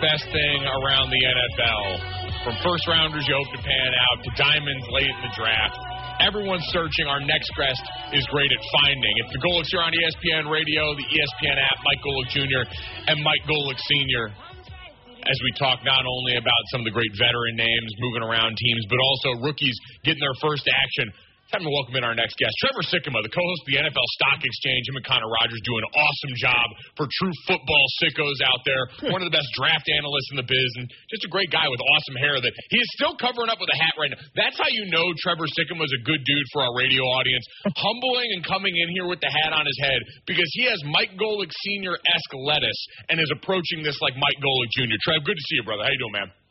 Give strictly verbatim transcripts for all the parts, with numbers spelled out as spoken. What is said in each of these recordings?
best thing around the N F L. From first rounders you hope to pan out to diamonds late in the draft. Everyone's searching. Our next guest is great at finding. It's the Golics here on E S P N Radio, the E S P N app, Mike Golic Junior and Mike Golic Senior As we talk not only about some of the great veteran names moving around teams, but also rookies getting their first action. Time to welcome in our next guest, Trevor Sikkema, the co-host of the N F L Stock Exchange. Him and Connor Rogers do an awesome job for true football sickos out there. One of the best draft analysts in the biz, and just a great guy with awesome hair that he is still covering up with a hat right now. That's how you know Trevor Sikkema is a good dude for our radio audience. Humbling and coming in here with the hat on his head because he has Mike Golic Senior-esque lettuce and is approaching this like Mike Golic Junior Trev, good to see you, brother. How you doing, man?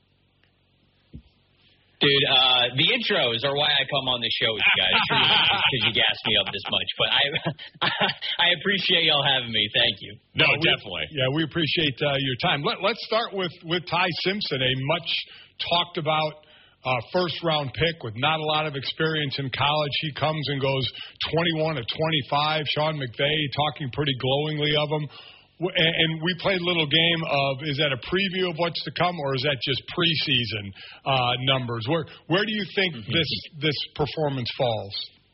Dude, uh, the intros are why I come on this show with you guys, because you gas me up this much. But I I appreciate y'all having me. Thank you. No, we, definitely. Yeah, we appreciate uh, your time. Let, let's start with, with Ty Simpson, a much-talked-about uh, first-round pick with not a lot of experience in college. He comes and goes twenty-one to twenty-five. Sean McVay talking pretty glowingly of him. And we played a little game of, is that a preview of what's to come, or is that just preseason uh, numbers? Where where do you think mm-hmm. this this performance falls?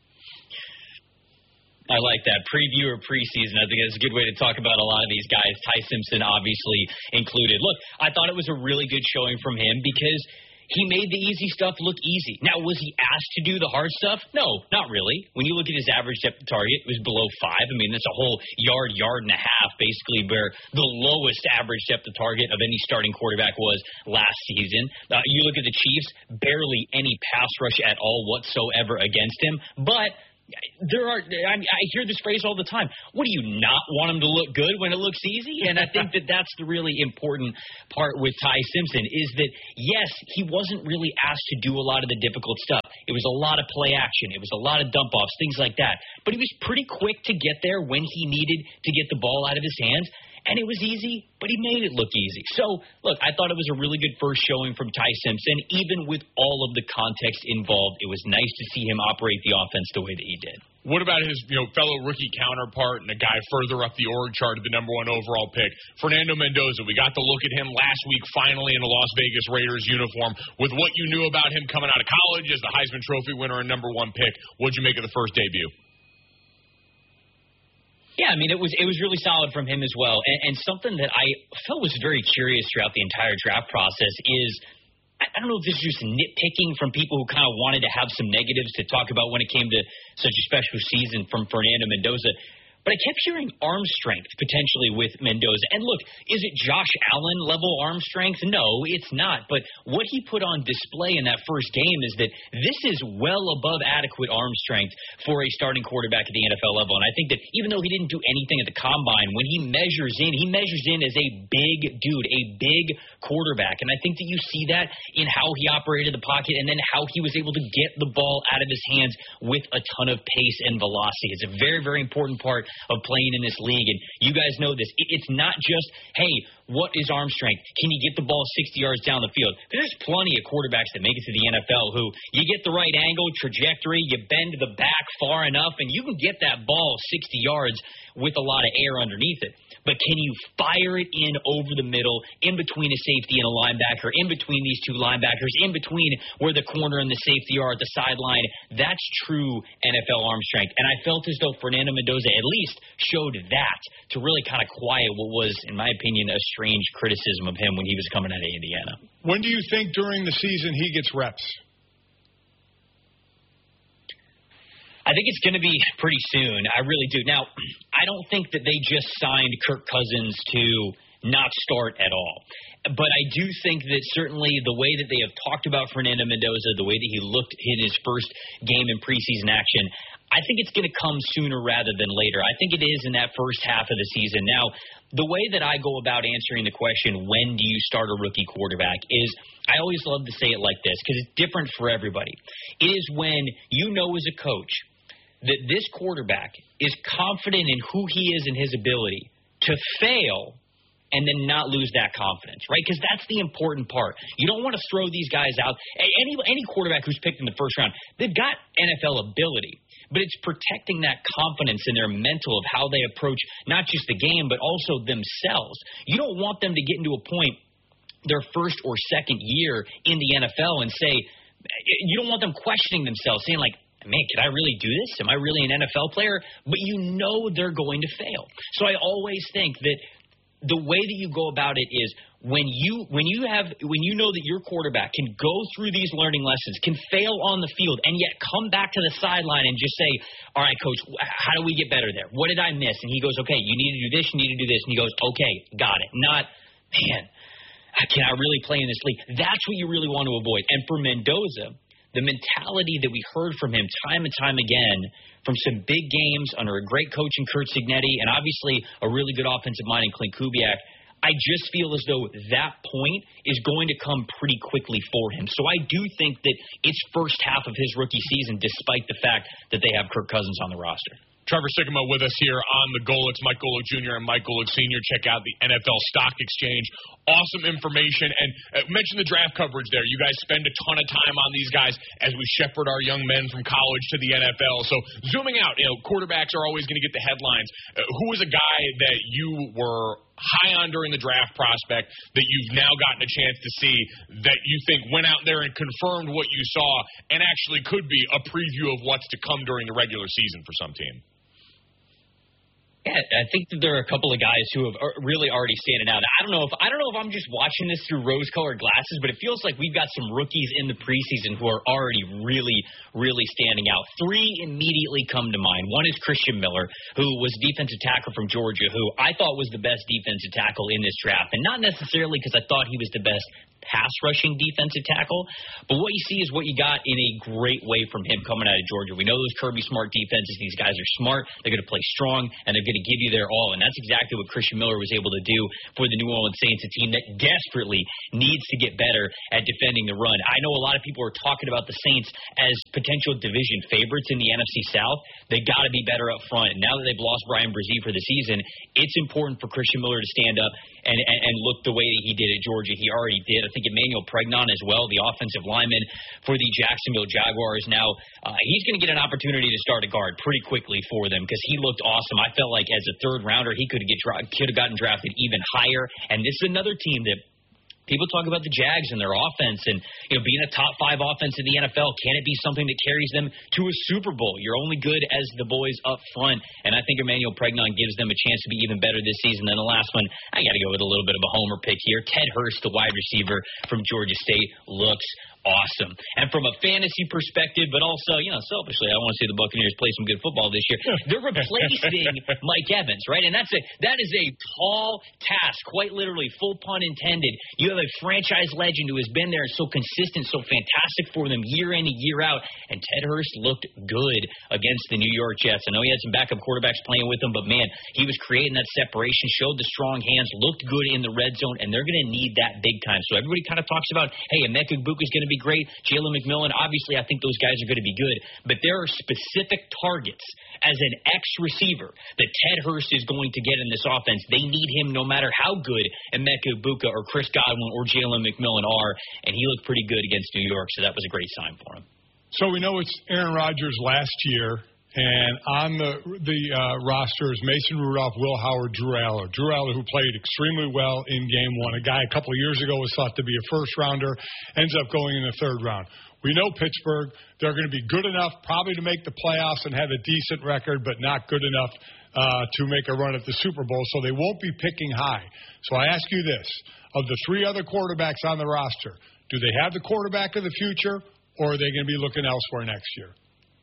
I like that. Preview or preseason. I think that's a good way to talk about a lot of these guys. Ty Simpson obviously included. Look, I thought it was a really good showing from him because he made the easy stuff look easy. Now, was he asked to do the hard stuff? No, not really. When you look at his average depth of target, it was below five. I mean, that's a whole yard, yard and a half, basically, where the lowest average depth of target of any starting quarterback was last season. Uh, you look at the Chiefs, barely any pass rush at all whatsoever against him. But there are, I, mean, I hear this phrase all the time. What do you not want him to look good when it looks easy? And I think that that's the really important part with Ty Simpson is that, yes, he wasn't really asked to do a lot of the difficult stuff. It was a lot of play action. It was a lot of dump-offs, things like that. But he was pretty quick to get there when he needed to get the ball out of his hands. And it was easy, but he made it look easy. So, look, I thought it was a really good first showing from Ty Simpson. Even with all of the context involved, it was nice to see him operate the offense the way that he did. What about his, you know, fellow rookie counterpart and a guy further up the org chart of the number one overall pick, Fernando Mendoza? We got to look at him last week finally in a Las Vegas Raiders uniform. With what you knew about him coming out of college as the Heisman Trophy winner and number one pick, what'd you make of the first debut? Yeah, I mean, it was it was really solid from him as well. And, and something that I felt was very curious throughout the entire draft process is, I don't know if this is just nitpicking from people who kind of wanted to have some negatives to talk about when it came to such a special season from Fernando Mendoza. But I kept hearing arm strength potentially with Mendoza. And look, is it Josh Allen level arm strength? No, it's not. But what he put on display in that first game is that this is well above adequate arm strength for a starting quarterback at the N F L level. And I think that even though he didn't do anything at the combine, when he measures in, he measures in as a big dude, a big quarterback. And I think that you see that in how he operated the pocket and then how he was able to get the ball out of his hands with a ton of pace and velocity. It's a very, very important part of playing in this league, and you guys know this. It's not just, hey, what is arm strength? Can you get the ball sixty yards down the field? There's plenty of quarterbacks that make it to the N F L who you get the right angle, trajectory, you bend the back far enough, and you can get that ball sixty yards with a lot of air underneath it. But can you fire it in over the middle, in between a safety and a linebacker, in between these two linebackers, in between where the corner and the safety are at the sideline? That's true N F L arm strength. And I felt as though Fernando Mendoza at least showed that to really kind of quiet what was, in my opinion, a strange criticism of him when he was coming out of Indiana. When do you think during the season he gets reps? I think it's going to be pretty soon. I really do. Now, I don't think that they just signed Kirk Cousins to not start at all. But I do think that certainly the way that they have talked about Fernando Mendoza, the way that he looked in his first game in preseason action, I think it's going to come sooner rather than later. I think it is in that first half of the season. Now, the way that I go about answering the question, when do you start a rookie quarterback, is I always love to say it like this because it's different for everybody. It is when you know as a coach that this quarterback is confident in who he is and his ability to fail and then not lose that confidence, right? Because that's the important part. You don't want to throw these guys out. Any any quarterback who's picked in the first round, they've got N F L ability, but it's protecting that confidence in their mental of how they approach not just the game, but also themselves. You don't want them to get into a point their first or second year in the N F L and say, you don't want them questioning themselves, saying like, man, can I really do this? Am I really an N F L player? But you know they're going to fail. So I always think that the way that you go about it is when you when you have when you know that your quarterback can go through these learning lessons, can fail on the field, and yet come back to the sideline and just say, all right, coach, how do we get better there? What did I miss? And he goes, okay, you need to do this, you need to do this. And he goes, okay, got it. Not, man, can I really play in this league? That's what you really want to avoid. And for Mendoza, the mentality that we heard from him time and time again from some big games under a great coach in Curt Cignetti and obviously a really good offensive mind in Clint Kubiak, I just feel as though that point is going to come pretty quickly for him. So I do think that it's first half of his rookie season, despite the fact that they have Kirk Cousins on the roster. Trevor Sikkema with us here on the Golics. Mike Golic Junior and Mike Golic Senior Check out the N F L Stock Exchange. Awesome information. And uh, mention the draft coverage there. You guys spend a ton of time on these guys as we shepherd our young men from college to the N F L. So zooming out, you know, quarterbacks are always going to get the headlines. Uh, who is a guy that you were high on during the draft prospect that you've now gotten a chance to see that you think went out there and confirmed what you saw and actually could be a preview of what's to come during the regular season for some team? Yeah, I think that there are a couple of guys who have really already standing out. I don't know if I don't know if I'm just watching this through rose-colored glasses, but it feels like we've got some rookies in the preseason who are already really, really standing out. Three immediately come to mind. One is Christian Miller, who was defensive tackle from Georgia, who I thought was the best defensive tackle in this draft, and not necessarily because I thought he was the best pass-rushing defensive tackle, but what you see is what you got in a great way from him coming out of Georgia. We know those Kirby Smart defenses. These guys are smart. They're going to play strong, and they're going to give you their all, and that's exactly what Christian Miller was able to do for the New Orleans Saints, a team that desperately needs to get better at defending the run. I know a lot of people are talking about the Saints as potential division favorites in the N F C South. They got to be better up front, and now that they've lost Brian Brzee for the season, it's important for Christian Miller to stand up and, and, and look the way that he did at Georgia. He already did. I think Emmanuel Pregnon as well, the offensive lineman for the Jacksonville Jaguars. Now, uh, he's going to get an opportunity to start a guard pretty quickly for them because he looked awesome. I felt like as a third rounder, he could have get could have gotten drafted even higher. And this is another team that people talk about the Jags and their offense and, you know, being a top five offense in the N F L. Can it be something that carries them to a Super Bowl? You're only good as the boys up front. And I think Emmanuel Pregnon gives them a chance to be even better this season. Then the last one, I got to go with a little bit of a homer pick here. Ted Hurst, the wide receiver from Georgia State, looks awesome. And from a fantasy perspective, but also, you know, selfishly, I want to see the Buccaneers play some good football this year. They're replacing Mike Evans, right? And that's a that is a tall task, quite literally, full pun intended. You have a franchise legend who has been there and so consistent, so fantastic for them year in and year out. And Ted Hurst looked good against the New York Jets. I know he had some backup quarterbacks playing with him, but man, he was creating that separation, showed the strong hands, looked good in the red zone, and they're going to need that big time. So everybody kind of talks about, hey, Emeka Egbuka is going to be great. Jalen McMillan, obviously, I think those guys are going to be good. But there are specific targets as an ex-receiver that Ted Hurst is going to get in this offense. They need him no matter how good Emeka Egbuka or Chris Godwin or Jalen McMillan are. And he looked pretty good against New York, so that was a great sign for him. So we know it's Aaron Rodgers last year. And on the the uh, roster is Mason Rudolph, Will Howard, Drew Aller. Drew Aller, who played extremely well in game one. A guy a couple of years ago was thought to be a first-rounder, ends up going in the third round. We know Pittsburgh, they're going to be good enough probably to make the playoffs and have a decent record, but not good enough uh, to make a run at the Super Bowl, so they won't be picking high. So I ask you this. Of the three other quarterbacks on the roster, do they have the quarterback of the future, or are they going to be looking elsewhere next year?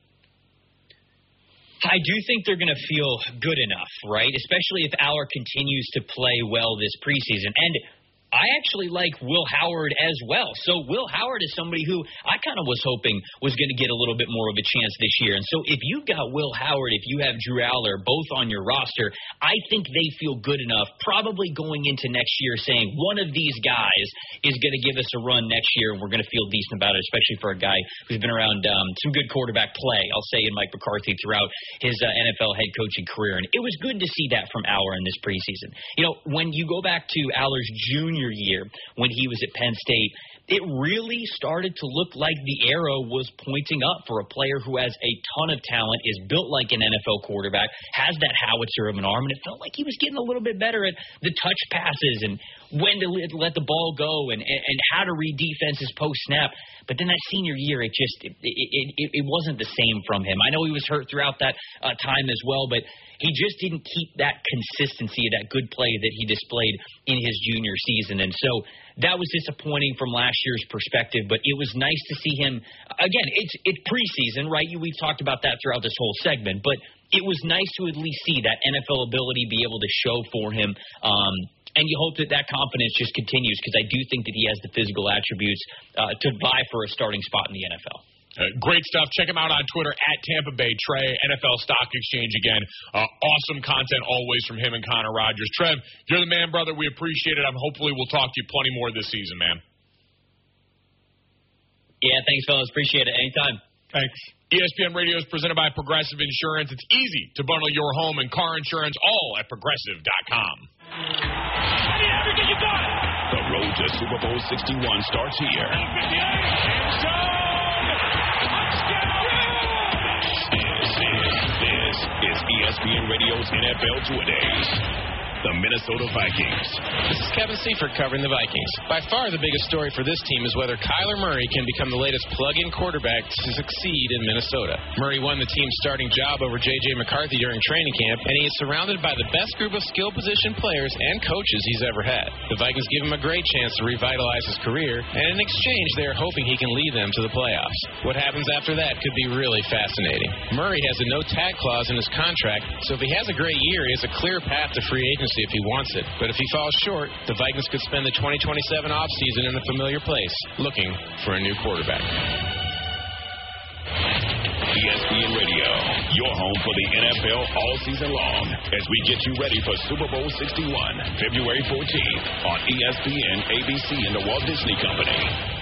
I do think they're going to feel good enough, right? Especially if Aller continues to play well this preseason. And I actually like Will Howard as well. So Will Howard is somebody who I kind of was hoping was going to get a little bit more of a chance this year. And so if you've got Will Howard, if you have Drew Aller both on your roster, I think they feel good enough probably going into next year saying one of these guys is going to give us a run next year and we're going to feel decent about it, especially for a guy who's been around um, some good quarterback play, I'll say, in Mike McCarthy throughout his uh, N F L head coaching career. And it was good to see that from Aller in this preseason. You know, when you go back to Aller's junior year when he was at Penn State, it really started to look like the arrow was pointing up for a player who has a ton of talent, is built like an N F L quarterback, has that howitzer of an arm, and it felt like he was getting a little bit better at the touch passes. And when to let, let the ball go and, and, and how to read defenses post-snap. But then that senior year, it just it, it, it, it wasn't the same from him. I know he was hurt throughout that uh, time as well, but he just didn't keep that consistency, that good play that he displayed in his junior season. And so that was disappointing from last year's perspective, but it was nice to see him. Again, it's it's preseason, right? We've talked about that throughout this whole segment, but it was nice to at least see that N F L ability be able to show for him. Um, and you hope that that confidence just continues, because I do think that he has the physical attributes uh, to vie for a starting spot in the N F L. Uh, great stuff. Check him out on Twitter at Tampa Bay Trey, N F L Stock Exchange again. Uh, awesome content always from him and Connor Rogers. Trev, you're the man, brother. We appreciate it. I'm hopefully we'll talk to you plenty more this season, man. Yeah, thanks, fellas. Appreciate it. Anytime. Thanks. E S P N Radio is presented by Progressive Insurance. It's easy to bundle your home and car insurance, all at progressive dot com. The road to Super Bowl sixty-one starts here. This is, this is E S P N Radio's N F L Two-A-Days. The Minnesota Vikings. This is Kevin Seifert covering the Vikings. By far the biggest story for this team is whether Kyler Murray can become the latest plug-in quarterback to succeed in Minnesota. Murray won the team's starting job over J J McCarthy during training camp, and he is surrounded by the best group of skill position players and coaches he's ever had. The Vikings give him a great chance to revitalize his career, and in exchange they are hoping he can lead them to the playoffs. What happens after that could be really fascinating. Murray has a no-tag clause in his contract, so if he has a great year, he has a clear path to free agency if he wants it. But if he falls short, the Vikings could spend the twenty twenty-seven offseason in a familiar place, looking for a new quarterback. E S P N Radio, your home for the N F L all season long, as we get you ready for Super Bowl sixty-one, February fourteenth, on E S P N, A B C, and the Walt Disney Company.